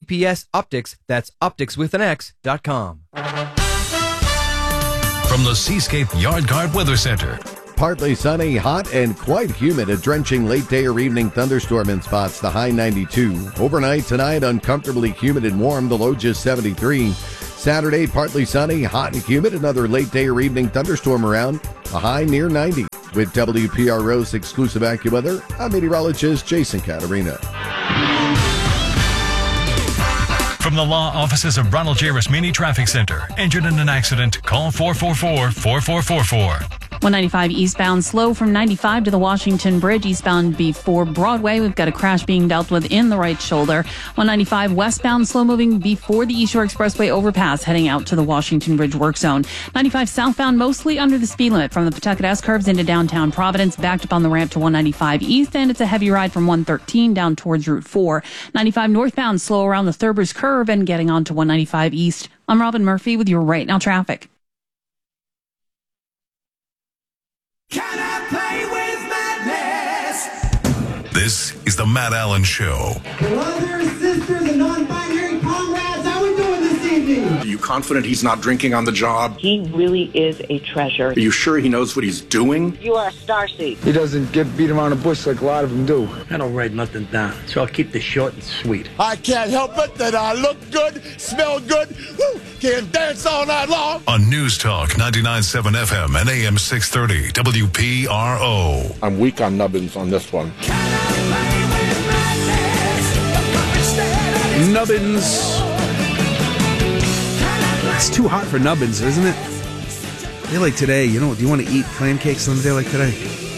EPS Optics. That's opticswithanx.com. From the Seascape Yard Guard Weather Center. Partly sunny, hot, and quite humid. A drenching late day or evening thunderstorm in spots, the high 92. Overnight tonight, uncomfortably humid and warm, the low just 73. Saturday, partly sunny, hot and humid. Another late day or evening thunderstorm around, a high near 90. With WPRO's exclusive AccuWeather, I'm meteorologist Jason Caterina. From the law offices of Ronald J. Rasmini Traffic Center. Injured in an accident? Call 444-4444. 195 eastbound slow from 95 to the Washington Bridge. Eastbound before Broadway. We've got a crash being dealt with in the right shoulder. 195 westbound slow moving before the East Shore Expressway overpass heading out to the Washington Bridge work zone. 95 southbound mostly under the speed limit from the Pawtucket S-curves into downtown Providence. Backed up on the ramp to 195 east, and it's a heavy ride from 113 down towards Route 4. 95 northbound slow around the Thurber's curve and getting on to 195 east. I'm Robin Murphy with your Right Now traffic. Can I play with madness? This is the Matt Allen Show. Brothers, sisters, and non-binary comrades, how we doing this evening? Are you confident he's not drinking on the job? He really is a treasure. Are you sure he knows what he's doing? You are a starseed. He doesn't get beat around the bush like a lot of them do. I don't write nothing down, so I'll keep this short and sweet. I can't help it that I look good, smell good, can dance all night long. On News Talk 99.7 FM and AM 630 WPRO. I'm weak on nubbins on this one. Nubbins. It's too hot for nubbins, isn't it? A day like today, do you want to eat clam cakes on a day like today?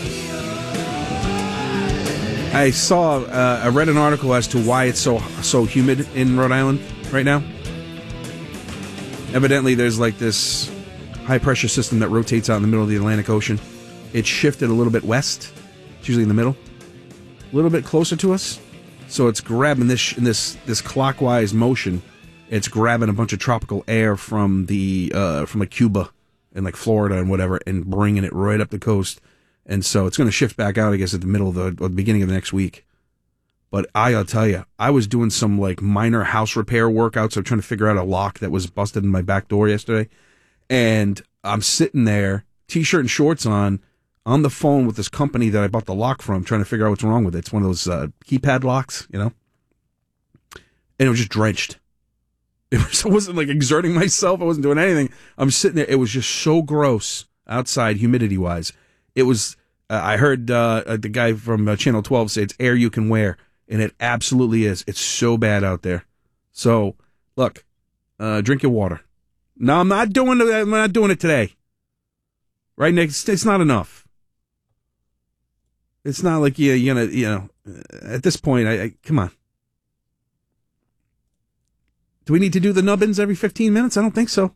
I read an article as to why it's so humid in Rhode Island right now. Evidently, there's like this high-pressure system that rotates out in the middle of the Atlantic Ocean. It shifted a little bit west. It's usually in the middle. A little bit closer to us. So it's grabbing this clockwise motion. It's grabbing a bunch of tropical air from like Cuba and like Florida and whatever, and bringing it right up the coast. And so it's going to shift back out, I guess, at the middle of the beginning of the next week. But I'll tell you, I was doing some like minor house repair workouts. I'm trying to figure out a lock that was busted in my back door yesterday. And I'm sitting there, t-shirt and shorts on the phone with this company that I bought the lock from, trying to figure out what's wrong with it. It's one of those keypad locks, And it was just drenched. I wasn't like exerting myself. I wasn't doing anything. I'm sitting there. It was just so gross outside, humidity-wise. It was, I heard the guy from Channel 12 say it's air you can wear. And it absolutely is. It's so bad out there. So, look, drink your water. No, I'm not doing it today. Right, Nick? It's not enough. It's not like you're gonna, at this point, I come on. Do we need to do the nubbins every 15 minutes? I don't think so.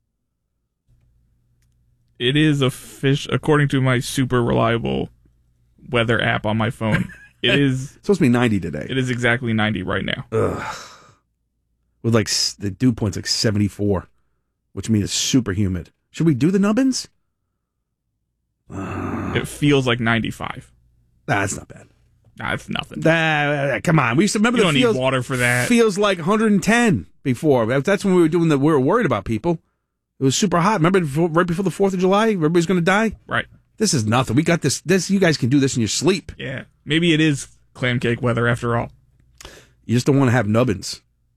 It is according to my super reliable weather app on my phone. It is it's supposed to be 90 today. It is exactly 90 right now. Ugh. With like the dew point's like 74, which means it's super humid. Should we do the nubbins? It feels like 95. That's not bad. Nah, it's nothing. Come on. We used to remember you don't need water for that. Feels like 110 before. That's when we were worried about people. It was super hot. Remember right before the 4th of July? Everybody's going to die? Right. This is nothing. We got this. You guys can do this in your sleep. Yeah. Maybe it is clam cake weather after all. You just don't want to have nubbins.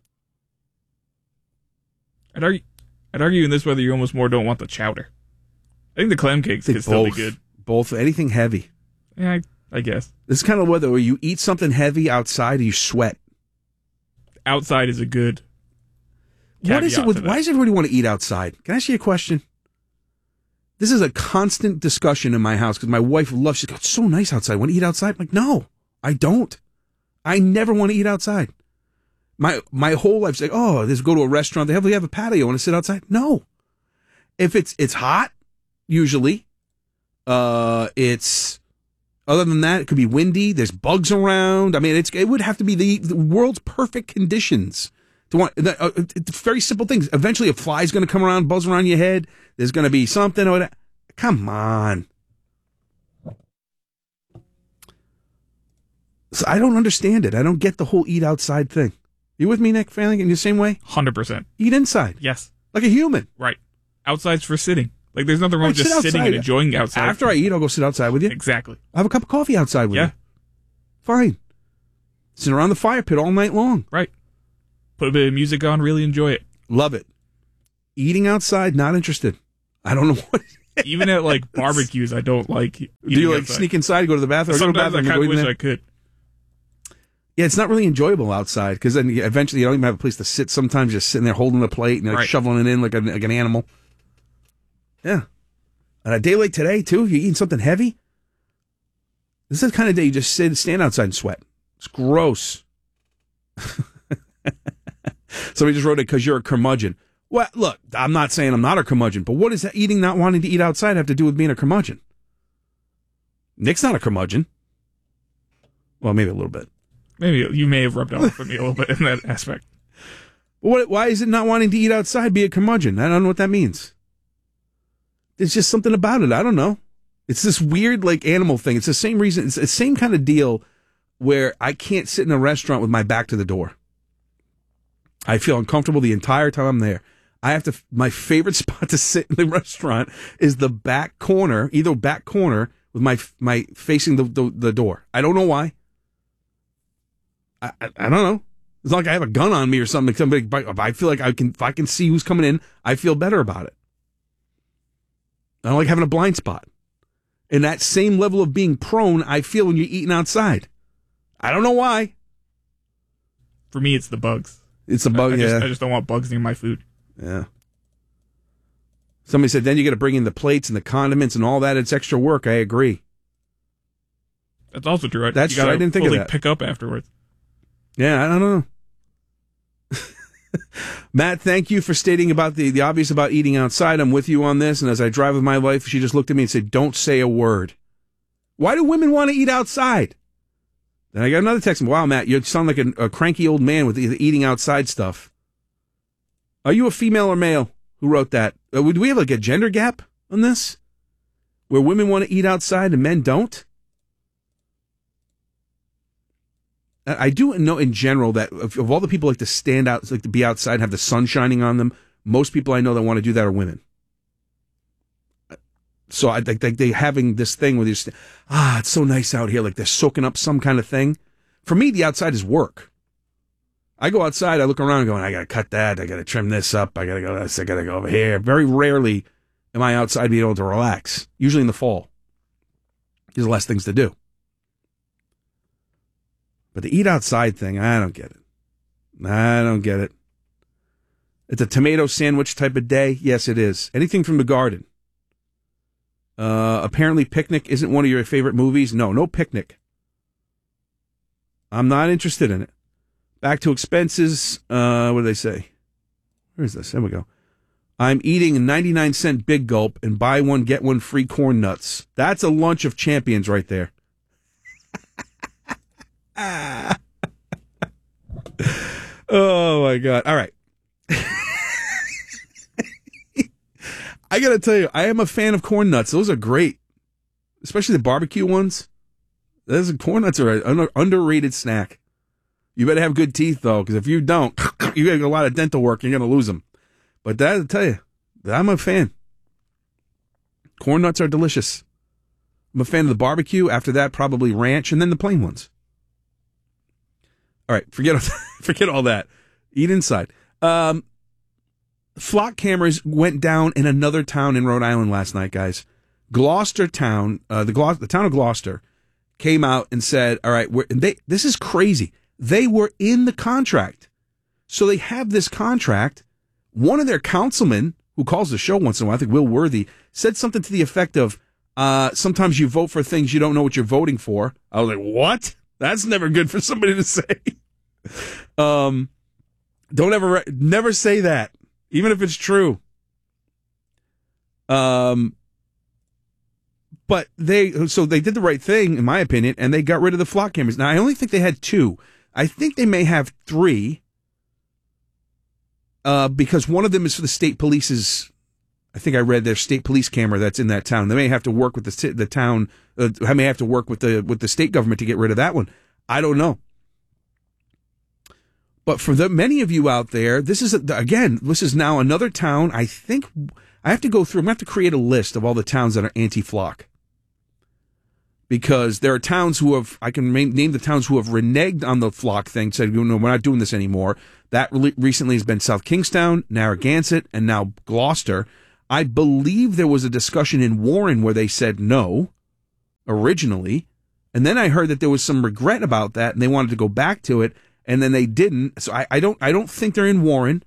I'd argue in this weather you almost more don't want the chowder. I think the clam cakes could still be good. Both. Anything heavy. Yeah, I guess. This is kind of weather where you eat something heavy outside and you sweat. Outside is a good What is it with, why does everybody want to eat outside? Can I ask you a question? This is a constant discussion in my house because my wife loves, she's like, it's so nice outside. Want to eat outside? I'm like, no, I don't. I never want to eat outside. My whole life's like, oh, let's go to a restaurant. They have a patio. Want to sit outside? No. If it's hot, usually, it's, other than that, it could be windy. There's bugs around. I mean, it would have to be the world's perfect conditions to want. It's very simple things. Eventually, a fly's going to come around, buzz around your head. There's going to be something. Or that. Come on. So I don't understand it. I don't get the whole eat outside thing. You with me, Nick? Feeling in the same way? 100%. Eat inside. Yes. Like a human. Right. Outside's for sitting. Like, there's nothing wrong with just sitting and enjoying outside. After I eat, I'll go sit outside with you. Exactly. I'll have a cup of coffee outside with you. Fine. Sit around the fire pit all night long. Right. Put a bit of music on, really enjoy it. Love it. Eating outside, not interested. I don't know what. Even at, like, barbecues, I don't like eating Do you, like, outside. sneak inside, go to the bathroom? Sometimes I kind of wish I could. Yeah, it's not really enjoyable outside because then eventually you don't even have a place to sit. Sometimes you're sitting there holding the plate and like shoveling it in like an animal. Yeah. On a day like today, too, if you're eating something heavy, this is the kind of day you just stand outside and sweat. It's gross. Somebody just wrote it because you're a curmudgeon. Well, look, I'm not saying I'm not a curmudgeon, but what does that not wanting to eat outside have to do with being a curmudgeon? Nick's not a curmudgeon. Well, maybe a little bit. Maybe you may have rubbed off on me a little bit in that aspect. Why is it not wanting to eat outside be a curmudgeon? I don't know what that means. There's just something about it. I don't know. It's this weird, like, animal thing. It's the same reason. It's the same kind of deal where I can't sit in a restaurant with my back to the door. I feel uncomfortable the entire time I'm there. My favorite spot to sit in the restaurant is the back corner, either back corner with my facing the door. I don't know why. I don't know. It's not like I have a gun on me or something. I feel like if I can see who's coming in, I feel better about it. I don't like having a blind spot. And that same level of being prone, I feel when you're eating outside. I don't know why. For me, it's the bugs. It's the bug, I just don't want bugs near my food. Yeah. Somebody said, then you got to bring in the plates and the condiments and all that. It's extra work. I agree. That's also true. Right? That's true. I didn't think of that. Pick up afterwards. Yeah, I don't know. Matt, thank you for stating about the obvious about eating outside. I'm with you on this. And as I drive with my wife, she just looked at me and said, don't say a word. Why do women want to eat outside? Then I got another text. Wow, Matt, you sound like a cranky old man with the eating outside stuff. Are you a female or male who wrote that? Do we have like a gender gap on this? Where women want to eat outside and men don't? I do know in general that of all the people like to stand out, like to be outside and have the sun shining on them, most people I know that want to do that are women. So I think they having this thing where it's so nice out here, like they're soaking up some kind of thing. For me, the outside is work. I go outside, I look around going, I got to cut that, I got to trim this up, I got to go this, I got to go over here. Very rarely am I outside being able to relax. Usually in the fall. There's less things to do. But the eat outside thing, I don't get it. I don't get it. It's a tomato sandwich type of day. Yes, it is. Anything from the garden. Apparently Picnic isn't one of your favorite movies. No Picnic. I'm not interested in it. Back to expenses. What do they say? Where is this? There we go. I'm eating a 99-cent Big Gulp and buy one, get one free corn nuts. That's a lunch of champions right there. Oh, my God. All right. I got to tell you, I am a fan of corn nuts. Those are great, especially the barbecue ones. Corn nuts are an underrated snack. You better have good teeth, though, because if you don't, you got a lot of dental work, you're going to lose them. But I'll tell you, I'm a fan. Corn nuts are delicious. I'm a fan of the barbecue. After that, probably ranch, and then the plain ones. All right, forget all that. Eat inside. Flock cameras went down in another town in Rhode Island last night, guys. Gloucester town, the town of Gloucester, came out and said, all right, this is crazy. They were in the contract. So they have this contract. One of their councilmen, who calls the show once in a while, I think Will Worthy, said something to the effect of, sometimes you vote for things you don't know what you're voting for. I was like, what? That's never good for somebody to say. Never say that, even if it's true. But they did the right thing, in my opinion, and they got rid of the flock cameras. Now, I only think they had 2. I think they may have 3, because one of them is for the state police's. I think I read their state police camera that's in that town. They may have to work with the town. I may have to work with the state government to get rid of that one. I don't know. But for many of you out there, this is now another town. I think I have to go through. I'm going to have to create a list of all the towns that are anti-flock. Because there are towns who have, I can name the towns who have reneged on the flock thing, said, no, we're not doing this anymore. That recently has been South Kingstown, Narragansett, and now Gloucester. I believe there was a discussion in Warren where they said no, originally. And then I heard that there was some regret about that, and they wanted to go back to it, and then they didn't. So I don't think they're in Warren.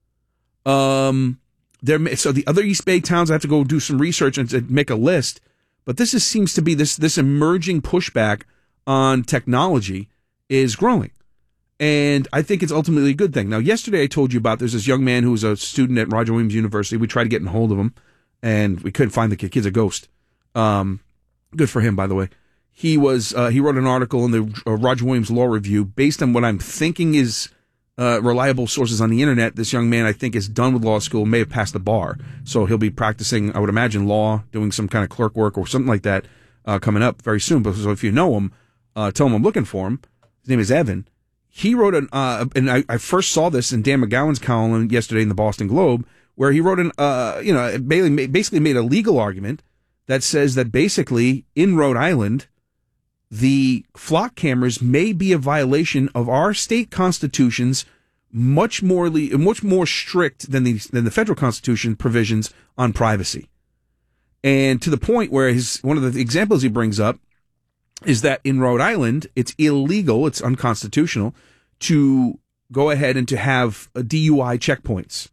So the other East Bay towns, I have to go do some research and make a list. But seems to be this emerging pushback on technology is growing. And I think it's ultimately a good thing. Now, yesterday I told you about there's this young man who was a student at Roger Williams University. We tried to get in hold of him, and we couldn't find the kid. Kid's a ghost. Good for him, by the way. He wrote an article in the Roger Williams Law Review based on what I'm thinking is reliable sources on the internet. This young man, I think, is done with law school, may have passed the bar. So he'll be practicing, I would imagine, law, doing some kind of clerk work or something like that coming up very soon. So if you know him, tell him I'm looking for him. His name is Evan. He wrote and I first saw this in Dan McGowan's column yesterday in the Boston Globe, where he wrote basically made a legal argument that says that basically in Rhode Island, the flock cameras may be a violation of our state constitution's much more strict than the federal constitution provisions on privacy. And to the point where one of the examples he brings up is that in Rhode Island, it's illegal, it's unconstitutional to go ahead and to have DUI checkpoints.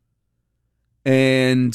And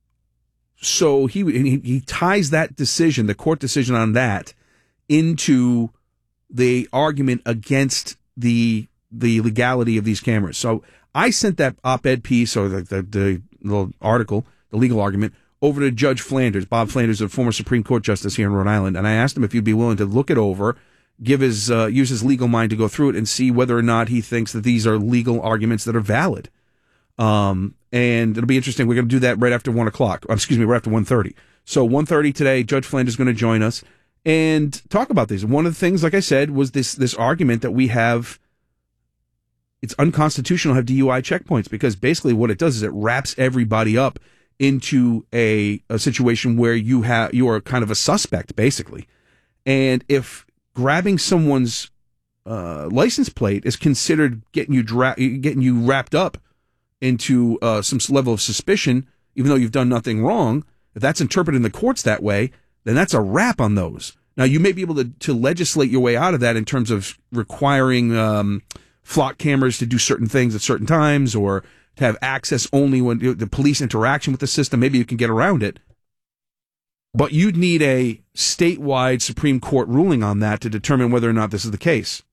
so he ties that decision, the court decision on that, into the argument against the legality of these cameras. So I sent that op-ed piece or the little article, the legal argument, over to Judge Flanders. Bob Flanders, a former Supreme Court justice here in Rhode Island, and I asked him if he'd be willing to look it over, use his legal mind to go through it and see whether or not he thinks that these are legal arguments that are valid. And it'll be interesting. We're going to do that right after 1 o'clock. Right after 1:30. So 1:30 today, Judge Flanders is going to join us and talk about this. One of the things, like I said, was this argument that we have. It's unconstitutional to have DUI checkpoints because basically what it does is it wraps everybody up into a situation where you are kind of a suspect, basically. And if grabbing someone's license plate is considered getting you wrapped up into some level of suspicion, even though you've done nothing wrong, if that's interpreted in the courts that way, then that's a wrap on those. Now, you may be able to legislate your way out of that in terms of requiring flock cameras to do certain things at certain times or to have access only when the police interaction with the system. Maybe you can get around it. But you'd need a statewide Supreme Court ruling on that to determine whether or not this is the case.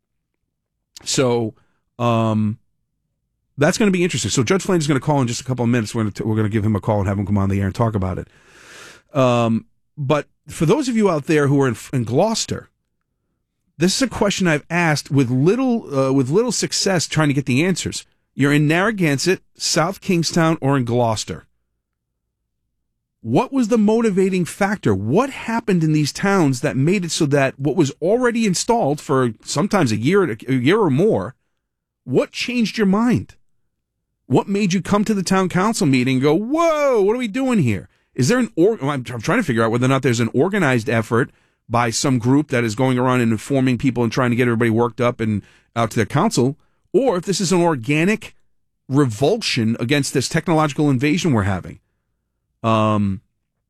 So that's going to be interesting. So Judge Flanders is going to call in just a couple of minutes. We're going to give him a call and have him come on the air and talk about it. But for those of you out there who are in Gloucester, this is a question I've asked with little success trying to get the answers. You're in Narragansett, South Kingstown, or in Gloucester. What was the motivating factor? What happened in these towns that made it so that what was already installed for sometimes a year or more, what changed your mind? What made you come to the town council meeting and go, whoa, what are we doing here? Is there I'm trying to figure out whether or not there's an organized effort by some group that is going around and informing people and trying to get everybody worked up and out to their council, or if this is an organic revulsion against this technological invasion we're having. On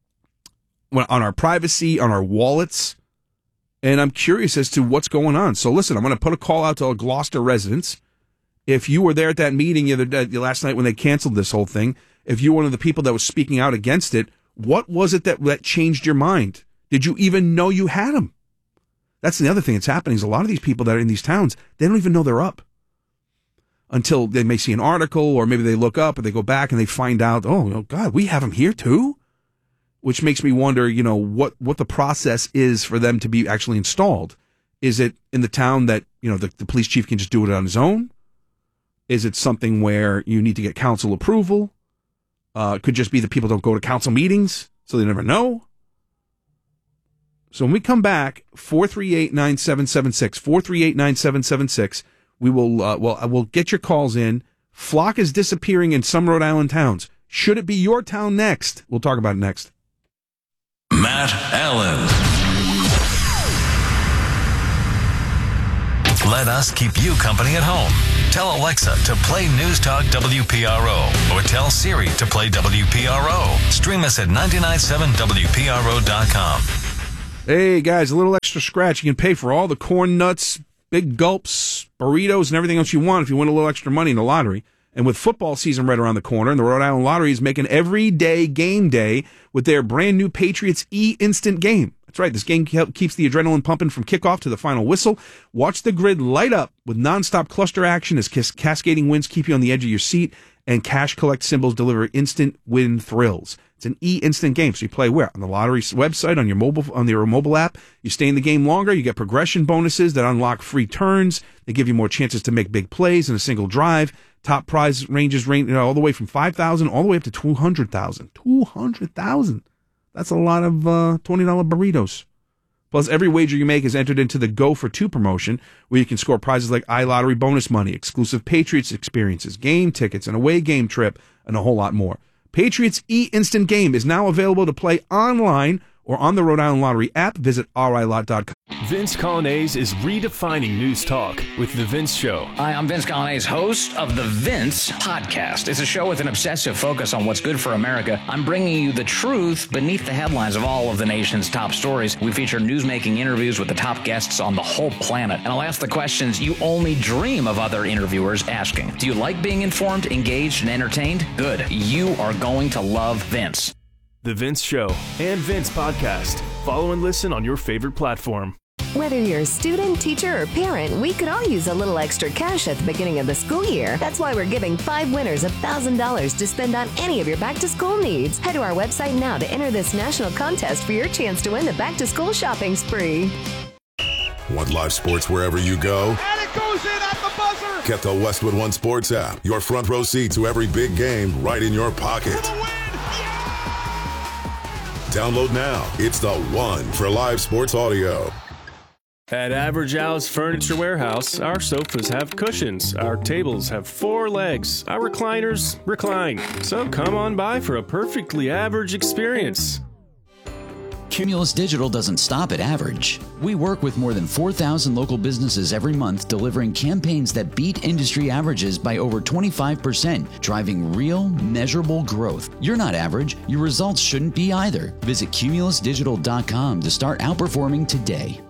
our privacy, on our wallets, and I'm curious as to what's going on. So listen, I'm going to put a call out to all Gloucester residents. If you were there at that meeting last night when they canceled this whole thing, if you were one of the people that was speaking out against it, what was it that changed your mind? Did you even know you had them? That's the other thing that's happening is a lot of these people that are in these towns, they don't even know they're up until they may see an article or maybe they look up and they go back and they find out, oh God, we have them here too? Which makes me wonder, what the process is for them to be actually installed. Is it in the town that, the police chief can just do it on his own? Is it something where you need to get council approval? It could just be that people don't go to council meetings, so they never know. So when we come back, 438-9776, 438-9776, We'll get your calls in. Flock is disappearing in some Rhode Island towns. Should it be your town next? We'll talk about it next. Matt Allen. Let us keep you company at home. Tell Alexa to play News Talk WPRO or tell Siri to play WPRO. Stream us at 997WPRO.com. Hey, guys, a little extra scratch. You can pay for all the corn nuts, big gulps, burritos, and everything else you want if you win a little extra money in the lottery. And with football season right around the corner, and the Rhode Island Lottery is making every day game day with their brand new Patriots E-Instant game. That's right. This game keeps the adrenaline pumping from kickoff to the final whistle. Watch the grid light up with nonstop cluster action as cascading wins keep you on the edge of your seat, and cash collect symbols deliver instant win thrills. It's an E-Instant game, so you play where? On the lottery's website, on your mobile app. You stay in the game longer. You get progression bonuses that unlock free turns. They give you more chances to make big plays in a single drive. Top prize ranges all the way from $5,000 all the way up to $200,000. $200,000. That's a lot of $20 burritos. Plus, every wager you make is entered into the Go for Two promotion, where you can score prizes like iLottery bonus money, exclusive Patriots experiences, game tickets, an away game trip, and a whole lot more. Patriots E-Instant Game is now available to play online or on the Rhode Island Lottery app. Visit RILot.com. Vince Colonnese is redefining news talk with The Vince Show. Hi, I'm Vince Colonnese, host of The Vince Podcast. It's a show with an obsessive focus on what's good for America. I'm bringing you the truth beneath the headlines of all of the nation's top stories. We feature newsmaking interviews with the top guests on the whole planet. And I'll ask the questions you only dream of other interviewers asking. Do you like being informed, engaged, and entertained? Good. You are going to love Vince. The Vince Show and Vince Podcast. Follow and listen on your favorite platform. Whether you're a student, teacher, or parent, we could all use a little extra cash at the beginning of the school year. That's why we're giving 5 winners $1,000 to spend on any of your back-to-school needs. Head to our website now to enter this national contest for your chance to win the back-to-school shopping spree. Want live sports wherever you go? And it goes in at the buzzer! Get the Westwood One Sports app. Your front row seat to every big game right in your pocket. Download now. It's the one for live sports audio. At Average Al's Furniture Warehouse, our sofas have cushions, our tables have 4 legs, our recliners recline. So come on by for a perfectly average experience. Cumulus Digital doesn't stop at average. We work with more than 4,000 local businesses every month, delivering campaigns that beat industry averages by over 25%, driving real, measurable growth. You're not average. Your results shouldn't be either. Visit cumulusdigital.com to start outperforming today.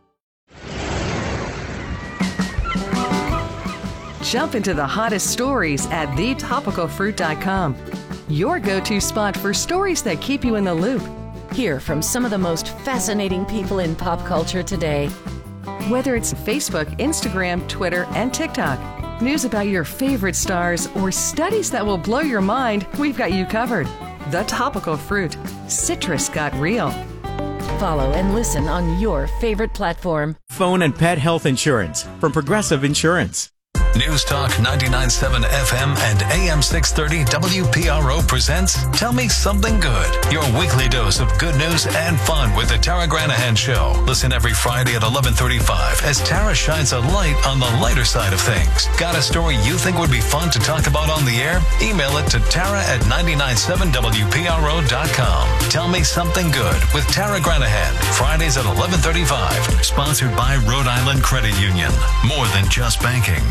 Jump into the hottest stories at thetopicalfruit.com. Your go-to spot for stories that keep you in the loop. Hear from some of the most fascinating people in pop culture today. Whether it's Facebook, Instagram, Twitter, and TikTok, news about your favorite stars, or studies that will blow your mind, we've got you covered. The Topical Fruit. Citrus got real. Follow and listen on your favorite platform. Phone and pet health insurance from Progressive Insurance. News Talk 99.7 FM and AM 630 WPRO presents Tell Me Something Good, your weekly dose of good news and fun with the Tara Granahan Show. Listen every Friday at 11:35 as Tara shines a light on the lighter side of things. Got a story you think would be fun to talk about on the air? Email it to Tara at 997WPRO.com. Tell Me Something Good with Tara Granahan, Fridays at 11:35. Sponsored by Rhode Island Credit Union. More than just banking.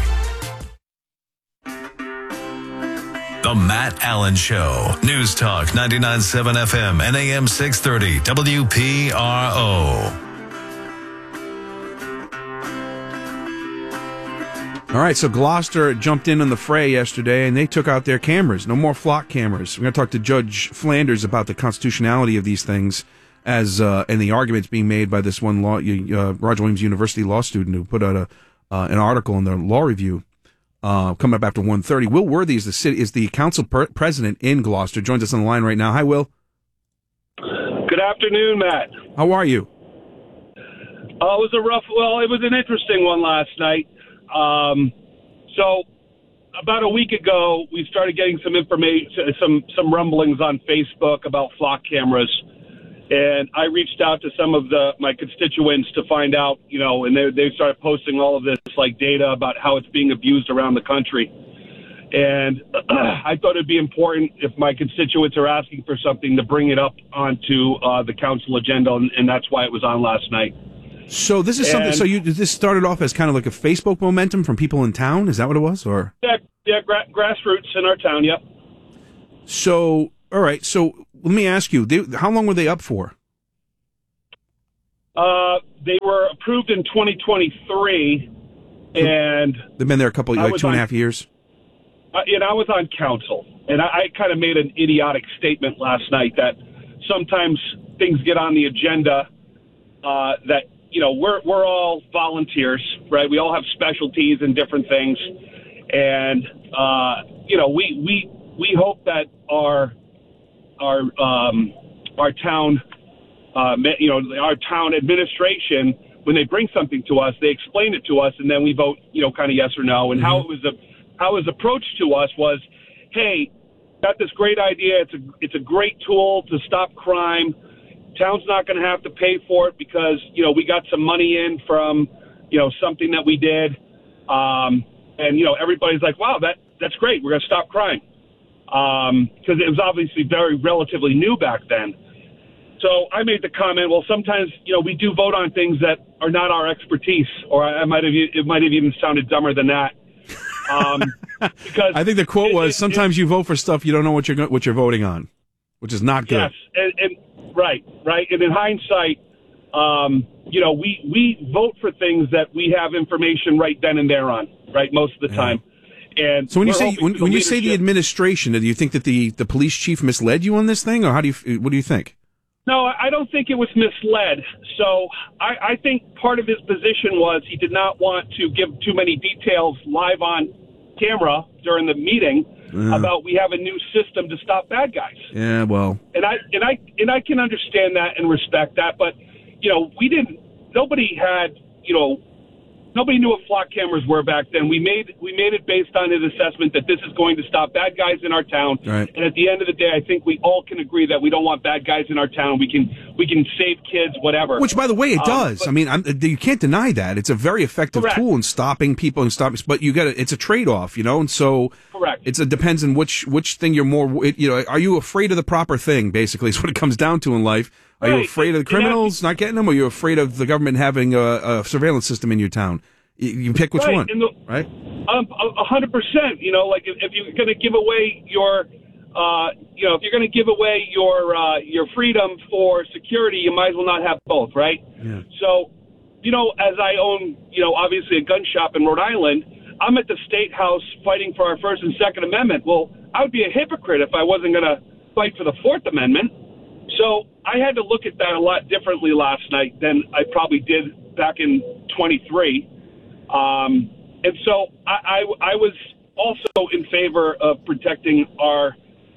The Matt Allen Show. News Talk 99.7 FM and AM 630 WPRO. All right, so Gloucester jumped in on the fray yesterday, and they took out their cameras. No more flock cameras. We're going to talk to Judge Flanders about the constitutionality of these things as and the arguments being made by this one Roger Williams University law student who put out an article in the Law Review. Coming up after 1:30. Will Worthy is the council president in Gloucester. Joins us on the line right now. Hi, Will. Good afternoon, Matt. How are you? It was an interesting one last night. So about a week ago, we started getting some information, some rumblings on Facebook about flock cameras. And I reached out to some of my constituents to find out, and they started posting all of this data about how it's being abused around the country. And I thought it'd be important if my constituents are asking for something to bring it up onto the council agenda, and that's why it was on last night. So this is something. So this started off as kind of like a Facebook momentum from people in town. Is that what it was, or? Yeah, grassroots in our town. Yep. So all right. So let me ask you: how long were they up for? They were approved in 2023, and they've been there a couple, 2.5 years. And I was on council, and I kind of made an idiotic statement last night that sometimes things get on the agenda that, we're all volunteers, right? We all have specialties in different things. And, we hope that our town, our town administration, when they bring something to us, they explain it to us, and then we vote, kind of yes or no. And how it was approached to us was, hey, got this great idea. It's a great tool to stop crime. Town's not going to have to pay for it because, we got some money in from, something that we did. And, everybody's like, wow, that's great. We're going to stop crime. Because it was obviously relatively new back then. So I made the comment, well, sometimes, we do vote on things that are not our expertise, or it might have even sounded dumber than that. Because I think the quote was, sometimes you vote for stuff you don't know what you're voting on, which is not good. Yes, and right. And in hindsight, we vote for things that we have information right then and there on, right, most of the time. And so when you say the administration, do you think that the police chief misled you on this thing, or what do you think? No, I don't think it was misled. So I think part of his position was he did not want to give too many details live on camera during the meeting about we have a new system to stop bad guys. Yeah, well, and I can understand that and respect that, but nobody knew what flock cameras were back then. We made it based on his assessment that this is going to stop bad guys in our town. Right. And at the end of the day, I think we all can agree that we don't want bad guys in our town. We can save kids, whatever. Which, by the way, it does. But, I mean, you can't deny that. It's a very effective tool in stopping people but it's a trade-off, and so correct. It depends on which thing you're more, are you afraid of the proper thing, basically, is what it comes down to in life. Are you afraid of the criminals not getting them, or are you afraid of the government having a surveillance system in your town? You pick which one, right? 100%. Like if you're going to give away your, your freedom for security, you might as well not have both, right? Yeah. So, as I own, obviously a gun shop in Rhode Island, I'm at the State House fighting for our First and Second Amendment. Well, I would be a hypocrite if I wasn't going to fight for the Fourth Amendment. So I had to look at that a lot differently last night than I probably did back in 23. And so I was also in favor of protecting our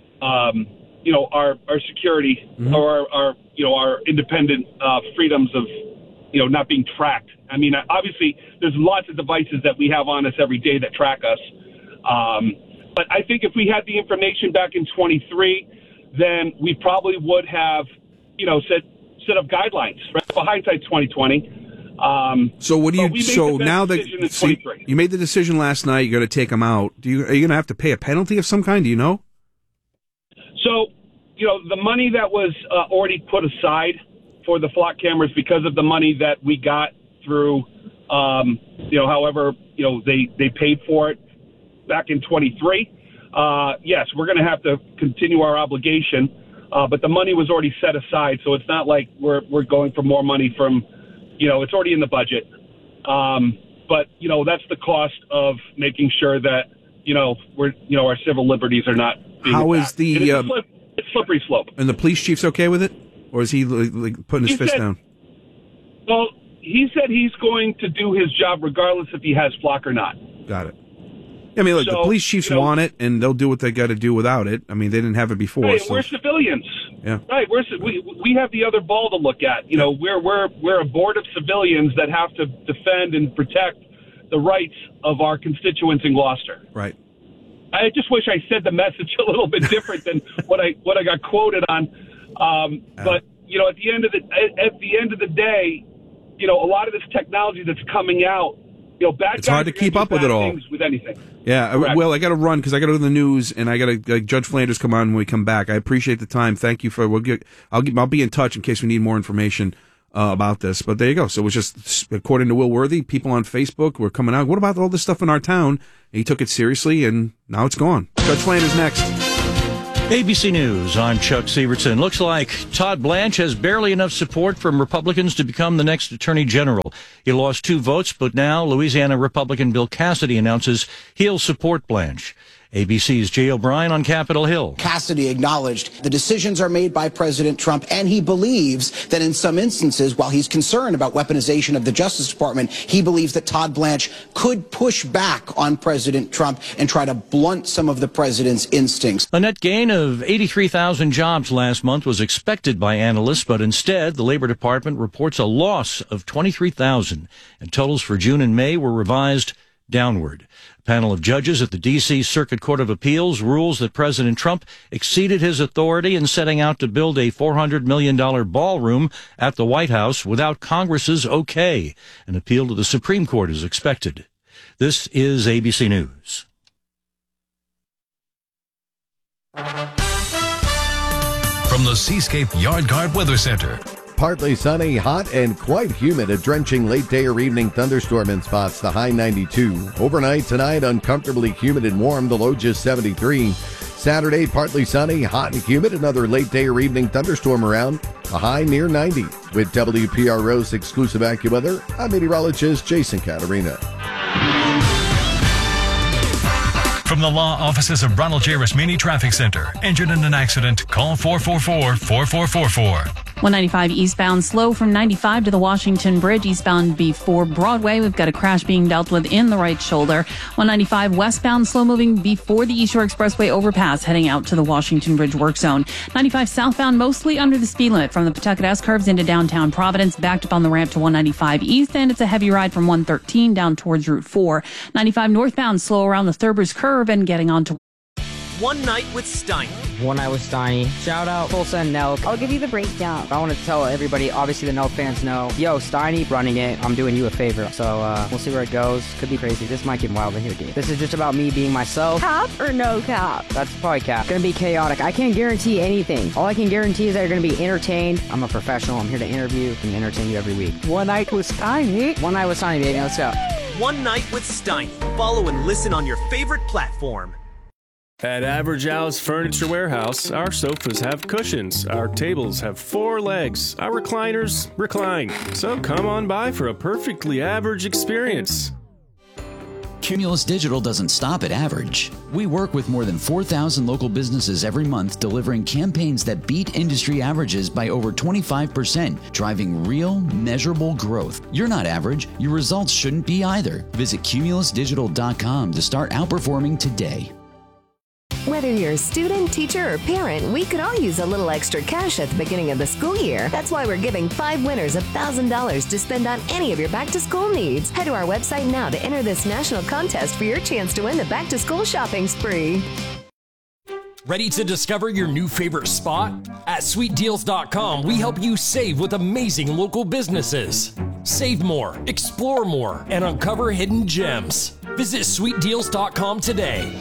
security, mm-hmm. or our independent freedoms of, not being tracked. I mean, obviously there's lots of devices that we have on us every day that track us. But I think if we had the information back in 23, then we probably would have, set up guidelines, right? Well, hindsight's 2020. So what do you? So now that you made the decision last night, you're going to take them out. Are you going to have to pay a penalty of some kind? Do you know? So, the money that was already put aside for the flock cameras because of the money that we got through, however, they paid for it back in 23. Yes, we're going to have to continue our obligation, but the money was already set aside, so it's not like we're going for more money from. It's already in the budget. But, that's the cost of making sure that, our civil liberties are not being How attacked. is the... It's slippery slope. And the police chief's okay with it? Or is he putting his fist down? Well, he said he's going to do his job regardless if he has flock or not. Got it. I mean, look, the police chiefs want it, and they'll do what they got to do without it. I mean, they didn't have it before. Right, we're civilians. Yeah. Right. We have the other ball to look at. We're a board of civilians that have to defend and protect the rights of our constituents in Gloucester. Right. I just wish I said the message a little bit different than what I got quoted on. But at the end of the day, a lot of this technology that's coming out, bad it's hard to keep up with it all. With anything. Yeah, Correct. well, I got to run because I got to go to the news, and I got to Judge Flanders come on when we come back. I appreciate the time. Thank you for. I'll be in touch in case we need more information about this. But there you go. So it was just according to Will Worthy, people on Facebook were coming out. What about all this stuff in our town? And he took it seriously, and now it's gone. Judge Flanders next. ABC News, I'm Chuck Severson. Looks like Todd Blanche has barely enough support from Republicans to become the next Attorney General. He lost 2 votes, but now Louisiana Republican Bill Cassidy announces he'll support Blanche. ABC's Jay O'Brien on Capitol Hill. Cassidy acknowledged the decisions are made by President Trump, and he believes that in some instances, while he's concerned about weaponization of the Justice Department, he believes that Todd Blanche could push back on President Trump and try to blunt some of the president's instincts. A net gain of 83,000 jobs last month was expected by analysts, but instead, the Labor Department reports a loss of 23,000, and totals for June and May were revised downward. A panel of judges at the D.C. Circuit Court of Appeals rules that President Trump exceeded his authority in setting out to build a $400 million ballroom at the White House without Congress's okay. An appeal to the Supreme Court is expected. This is ABC News. From the Seascape Yard Guard Weather Center. Partly sunny, hot, and quite humid. A drenching late day or evening thunderstorm in spots, the high 92. Overnight tonight, uncomfortably humid and warm, the low just 73. Saturday, partly sunny, hot and humid. Another late day or evening thunderstorm around, a high near 90. With WPRO's exclusive AccuWeather, I'm meteorologist Jason Caterina. From the law offices of Ronald J. Rasmini Traffic Center. Injured in an accident? Call 444-4444. 195 eastbound slow from 95 to the Washington Bridge, eastbound before Broadway. We've got a crash being dealt with in the right shoulder. 195 westbound slow moving before the East Shore Expressway overpass, heading out to the Washington Bridge work zone. 95 southbound mostly under the speed limit from the Pawtucket S-curves into downtown Providence, backed up on the ramp to 195 east, and it's a heavy ride from 113 down towards Route 4. 95 northbound slow around the Thurber's curve and getting on to One Night with Steiny. One Night with Steiny. Shout out Tulsa and Nelk. I'll give you the breakdown. I want to tell everybody, obviously the Nelk fans know, yo, Steiny running it. I'm doing you a favor. So we'll see where it goes. Could be crazy. This might get wild in here, dude. This is just about me being myself. Cap or no cap? That's probably cap. Gonna be chaotic. I can't guarantee anything. All I can guarantee is that you're gonna be entertained. I'm a professional. I'm here to interview and entertain you every week. One Night with Steiny. One Night with Steiny, baby. Let's go. One Night with Steiny. Follow and listen on your favorite platform. At Average Al's Furniture Warehouse, our sofas have cushions, our tables have 4 legs, our recliners recline. So come on by for a perfectly average experience. Cumulus Digital doesn't stop at average. We work with more than 4,000 local businesses every month, delivering campaigns that beat industry averages by over 25%, driving real, measurable growth. You're not average. Your results shouldn't be either. Visit cumulusdigital.com to start outperforming today. Whether you're a student, teacher, or parent, we could all use a little extra cash at the beginning of the school year. That's why we're giving 5 winners $1,000 to spend on any of your back-to-school needs. Head to our website now to enter this national contest for your chance to win the back-to-school shopping spree. Ready to discover your new favorite spot? At SweetDeals.com, we help you save with amazing local businesses. Save more, explore more, and uncover hidden gems. Visit SweetDeals.com today.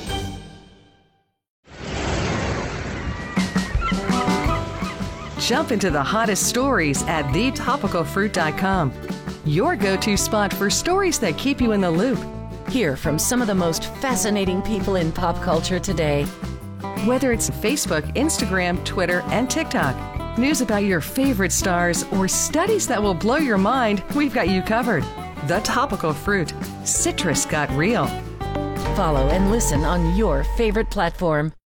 Jump into the hottest stories at thetopicalfruit.com. Your go-to spot for stories that keep you in the loop. Hear from some of the most fascinating people in pop culture today. Whether it's Facebook, Instagram, Twitter, and TikTok, news about your favorite stars, or studies that will blow your mind, we've got you covered. The Topical Fruit. Citrus got real. Follow and listen on your favorite platform.